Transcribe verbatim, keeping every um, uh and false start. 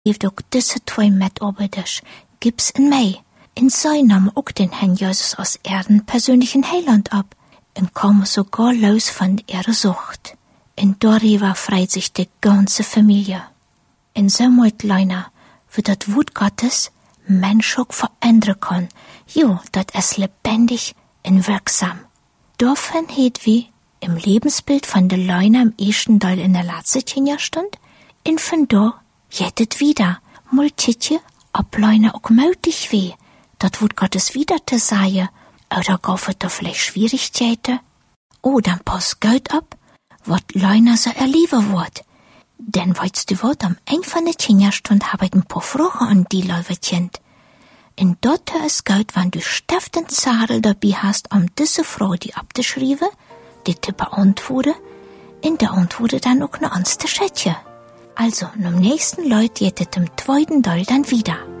heeft ook diese twee Mitarbeiters, Gibbs en mij. En zij namen ook den Herrn Jesus als ihren persönlichen Heiland ab und kamen sogar los von ihrer Sucht. Und darüber freut sich die ganze Familie. Und so meint Leiner, wie das Wort Gottes Menschen auch verändern kann. Jo, das ist lebendig und wirksam. Davon hat wir im Lebensbild von der Leiner im ersten Teil in der letzten Jahrstund und von da jettet wieder. Mal titje, ob Leiner auch möglich weh, das Wort Gottes wieder zu sagen, oder gab es da vielleicht Schwierigkeiten? Oh, dann pass gut ab, was Leiner so erleben wird. Denn weißt du was, am Ende von der Kinderstunde habe ich ein paar Fragen an die Leute Kind. Und dort ist gut, wenn du Stift und Zettel dabei hast, um diese Frage die abzuschreiben, die zu beantworten, und der Antwort dann auch noch ans zu schätzen. Also, am nächsten Leute geht es im zweiten Teil dann wieder.